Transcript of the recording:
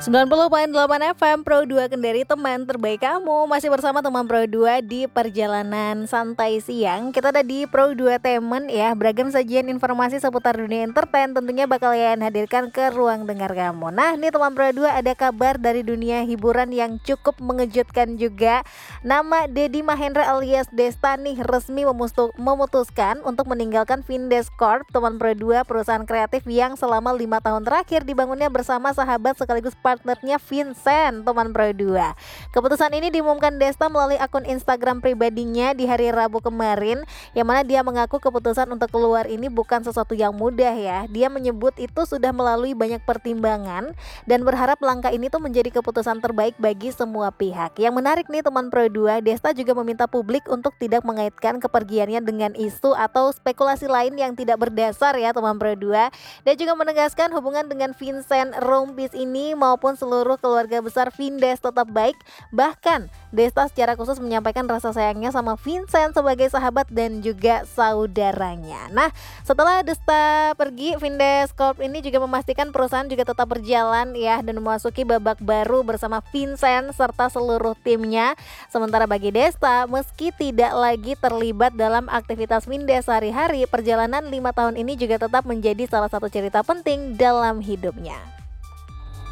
90,8 FM Pro 2 Kendari, teman terbaik kamu. Masih bersama teman Pro 2 di perjalanan santai siang. Kita ada di Pro 2 Temen ya. Beragam sajian informasi seputar dunia entertain tentunya bakal Yan hadirkan ke ruang dengar kamu. Nah, nih teman Pro 2 ada kabar dari dunia hiburan yang cukup mengejutkan juga. Nama Deddy Mahendra alias Desta nih resmi memutuskan untuk meninggalkan Vindes Corp, teman Pro 2, perusahaan kreatif yang selama 5 tahun terakhir dibangunnya bersama sahabat sekaligus partnernya Vincent, teman Pro 2. Keputusan ini diumumkan Desta melalui akun Instagram pribadinya di hari Rabu kemarin, yang mana dia mengaku keputusan untuk keluar ini bukan sesuatu yang mudah ya. Dia menyebut itu sudah melalui banyak pertimbangan dan berharap langkah ini tuh menjadi keputusan terbaik bagi semua pihak. Yang menarik nih teman Pro 2, Desta juga meminta publik untuk tidak mengaitkan kepergiannya dengan isu atau spekulasi lain yang tidak berdasar ya teman Pro 2. Dia juga menegaskan hubungan dengan Vincent Rompis ini maupun seluruh keluarga besar Vindes tetap baik. Bahkan Desta secara khusus menyampaikan rasa sayangnya sama Vincent sebagai sahabat dan juga saudaranya. Nah, setelah Desta pergi, Vindes Corp ini juga memastikan perusahaan juga tetap berjalan ya dan memasuki babak baru bersama Vincent serta seluruh timnya. Sementara bagi Desta, meski tidak lagi terlibat dalam aktivitas Vindes sehari-hari, perjalanan 5 tahun ini juga tetap menjadi salah satu cerita penting dalam hidupnya.